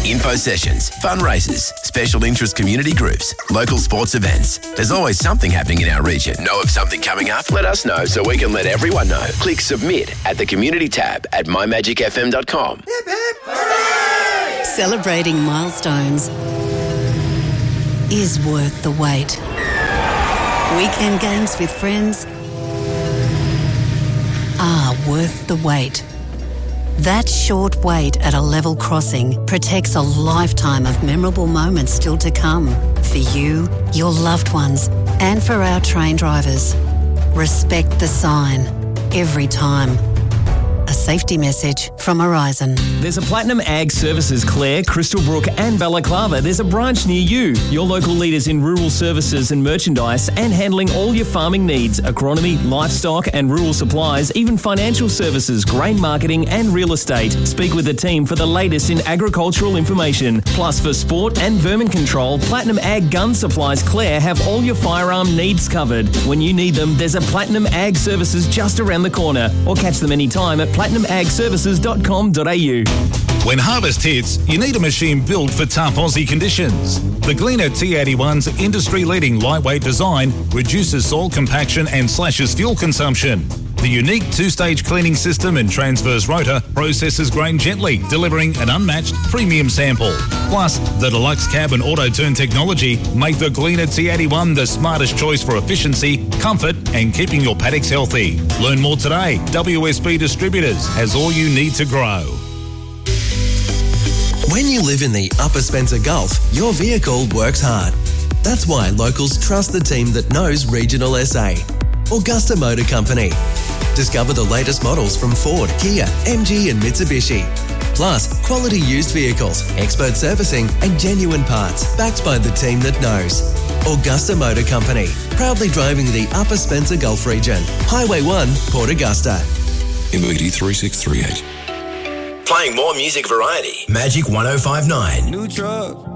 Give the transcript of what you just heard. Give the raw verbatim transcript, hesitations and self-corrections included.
Info sessions, fundraisers, special interest community groups, local sports events. There's always something happening in our region. Know of something coming up? Let us know so we can let everyone know. Click submit at the community tab at my magic f m dot com. Hip, hip, hooray! Celebrating milestones is worth the wait. Weekend games with friends are worth the wait. That short wait at a level crossing protects a lifetime of memorable moments still to come for you, your loved ones, and for our train drivers. Respect the sign every time. A safety message from Horizon. There's a Platinum Ag Services Clare, Crystal Brook and Balaclava. There's a branch near you. Your local leaders in rural services and merchandise and handling all your farming needs, agronomy, livestock and rural supplies, even financial services, grain marketing and real estate. Speak with the team for the latest in agricultural information. Plus for sport and vermin control, Platinum Ag Gun Supplies Clare have all your firearm needs covered. When you need them, there's a Platinum Ag Services just around the corner, or catch them anytime at platinum ag services dot com dot a u. When harvest hits, you need a machine built for tough Aussie conditions. The Gleaner T eighty-one's industry-leading lightweight design reduces soil compaction and slashes fuel consumption. The unique two-stage cleaning system and transverse rotor processes grain gently, delivering an unmatched premium sample. Plus, the deluxe cab and auto-turn technology make the Gleaner T eighty-one the smartest choice for efficiency, comfort and keeping your paddocks healthy. Learn more today. W S B Distributors has all you need to grow. When you live in the Upper Spencer Gulf, your vehicle works hard. That's why locals trust the team that knows regional S A. Augusta Motor Company. Discover the latest models from Ford, Kia, M G and Mitsubishi. Plus, quality used vehicles, expert servicing and genuine parts backed by the team that knows. Augusta Motor Company. Proudly driving the Upper Spencer Gulf region. Highway one, Port Augusta. M B D three six three eight. Playing more music variety. Magic one oh five nine. New truck.